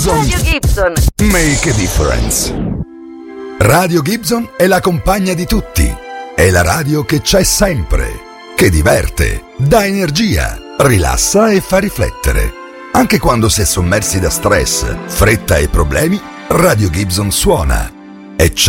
Gibson. Radio Gibson. Make a difference. Radio Gibson è la compagna di tutti. È la radio che c'è sempre, che diverte, dà energia, rilassa e fa riflettere. Anche quando si è sommersi da stress, fretta e problemi, Radio Gibson suona. E c'è